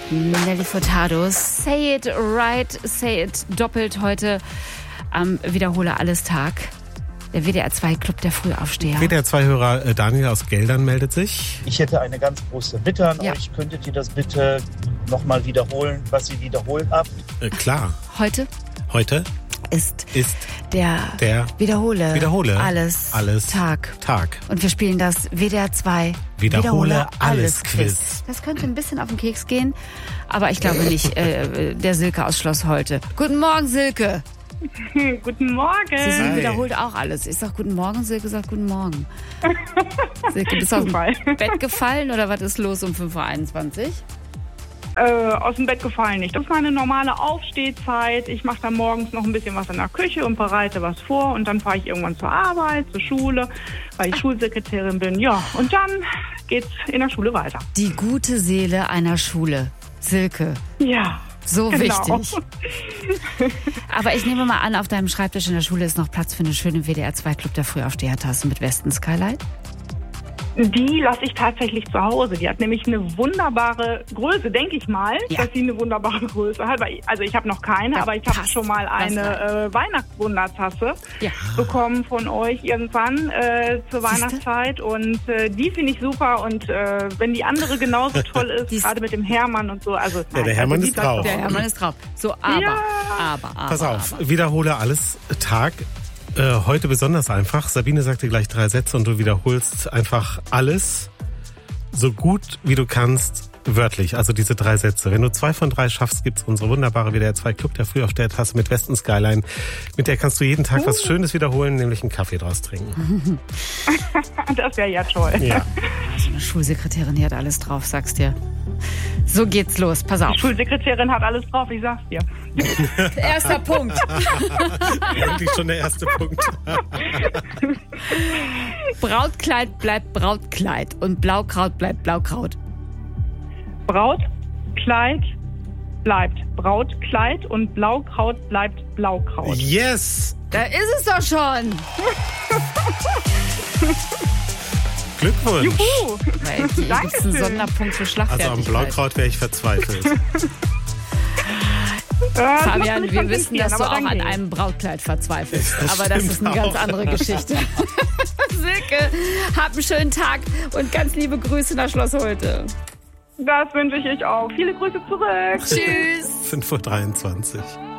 Nelly Furtado. Say it right, say it doppelt heute am Wiederhole alles Tag. Der WDR 2 Club der Frühaufsteher. WDR 2-Hörer Daniel aus Geldern meldet sich. Ich hätte eine ganz große Bitte an euch. Könntet ihr das bitte nochmal wiederholen, was ihr wiederholt habt? Klar. Heute ist der Wiederhole alles Tag. Und wir spielen das WDR 2 Wiederhole alles Quiz. Das könnte ein bisschen auf den Keks gehen, aber ich glaube nicht. Der Silke aus Schloss Holte. Guten Morgen, Silke. Guten Morgen. Sie wiederholt auch alles. Ich sag guten Morgen, Silke sagt guten Morgen. Silke, bist du aus dem Bett gefallen oder was ist los um 5.21 Uhr? Aus dem Bett gefallen nicht. Das ist meine normale Aufstehzeit. Ich mache dann morgens noch ein bisschen was in der Küche und bereite was vor. Und dann fahre ich irgendwann zur Arbeit, zur Schule, weil ich Schulsekretärin bin. Ja, und dann geht's in der Schule weiter. Die gute Seele einer Schule. Silke. Ja. So genau. Wichtig. Aber ich nehme mal an, auf deinem Schreibtisch in der Schule ist noch Platz für eine schöne WDR 2 Club der Frühaufsteher-Tasse mit Westen Skylight. Die lasse ich tatsächlich zu Hause. Die hat nämlich eine wunderbare Größe, denke ich mal, dass sie eine wunderbare Größe hat. Also ich habe noch keine, aber ich habe schon mal eine Weihnachtswundertasse bekommen von euch irgendwann zur Weihnachtszeit. Und die finde ich super. Und wenn die andere genauso toll ist, gerade mit dem Hermann und so. Also, der Hermann ist drauf. Der Hermann ist drauf. So, aber. Pass auf, wiederhole alles Tag. Heute besonders einfach. Sabine sagt dir gleich 3 Sätze und du wiederholst einfach alles so gut wie du kannst, wörtlich. Also diese 3 Sätze. Wenn du 2 von 3 schaffst, gibt's unsere wunderbare WDR 2 Club der Frühaufsteher-Tasse mit Westen Skyline. Mit der kannst du jeden Tag was Schönes wiederholen, nämlich einen Kaffee draus trinken. Das wäre ja toll. Ja. So eine Schulsekretärin, die hat alles drauf, sag's dir. So geht's los, pass auf. Die Schulsekretärin hat alles drauf, ich sag's dir. Erster Punkt. Eigentlich schon der erste Punkt. Brautkleid bleibt Brautkleid und Blaukraut bleibt Blaukraut. Brautkleid bleibt Brautkleid und Blaukraut bleibt Blaukraut. Yes! Da ist es doch schon. Glückwunsch. Juhu. Hier gibt's einen Sonderpunkt für Schlagfertigkeit. Also am Blaukraut wäre ich verzweifelt. Fabian, wir wissen, dass du auch an einem Brautkleid verzweifelst. Aber das ist eine ganz andere Geschichte. Silke, hab einen schönen Tag und ganz liebe Grüße nach Schloss Holte. Das wünsche ich euch auch. Viele Grüße zurück. Tschüss. 5.23 Uhr.